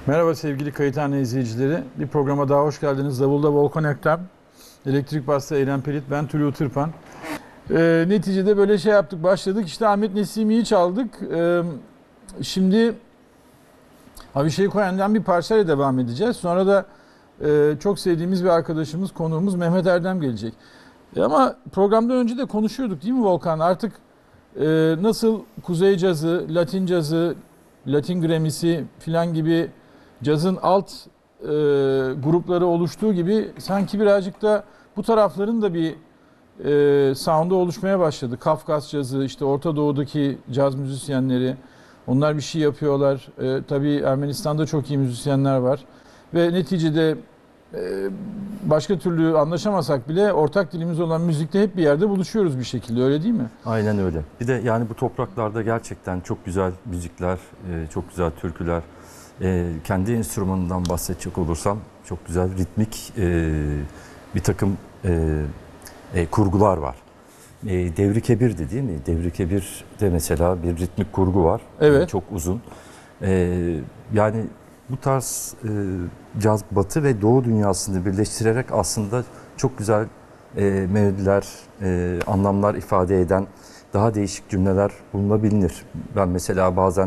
Merhaba sevgili Kayıthane izleyicileri. Bir programa daha hoş geldiniz. Davulda Volkan Öktem, Elektrik Basta Eylem Pelit, ben Tülü Tırpan. Neticede böyle şey yaptık, başladık. İşte Ahmet Nesimi'yi çaldık. Şimdi Avişe Koyen'den bir parçayla devam edeceğiz. Sonra da çok sevdiğimiz bir arkadaşımız, konuğumuz Mehmet Erdem gelecek. Ama programdan önce de konuşuyorduk değil mi Volkan? Artık nasıl Kuzey cazı, Latin cazı, Latin Grammy'si filan gibi cazın alt grupları oluştuğu gibi sanki birazcık da bu tarafların da bir sound'u oluşmaya başladı. Kafkas cazı, işte Orta Doğu'daki caz müzisyenleri, onlar bir şey yapıyorlar. Tabii Ermenistan'da çok iyi müzisyenler var. Ve neticede başka türlü anlaşamasak bile ortak dilimiz olan müzikte hep bir yerde buluşuyoruz bir şekilde, öyle değil mi? Aynen öyle. Bir de yani bu topraklarda gerçekten çok güzel müzikler, çok güzel türküler. Kendi enstrümanından bahsedecek olursam çok güzel ritmik bir takım kurgular var. Devri Kebir'di değil mi? Devri Kebir'de mesela bir ritmik kurgu var. Evet. Çok uzun. Yani bu tarz caz batı ve doğu dünyasını birleştirerek aslında çok güzel melodiler, anlamlar ifade eden daha değişik cümleler bulunabilir. Ben mesela bazen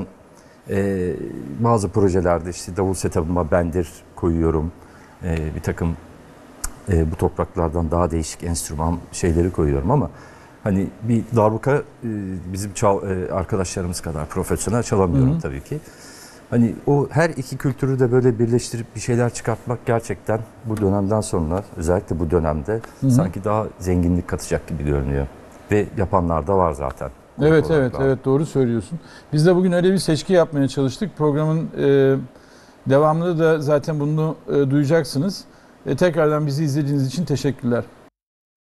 bazı projelerde işte davul setup'ıma bendir koyuyorum. Bir takım bu topraklardan daha değişik enstrüman şeyleri koyuyorum ama hani bir darbuka bizim arkadaşlarımız kadar profesyonel çalamıyorum tabii ki. Hani o her iki kültürü de böyle birleştirip bir şeyler çıkartmak gerçekten bu dönemden sonra özellikle bu dönemde sanki daha zenginlik katacak gibi görünüyor. Ve yapanlar da var zaten. Evet doğru söylüyorsun. Biz de bugün öyle bir seçki yapmaya çalıştık. Programın devamında da zaten bunu duyacaksınız. Tekrardan bizi izlediğiniz için teşekkürler.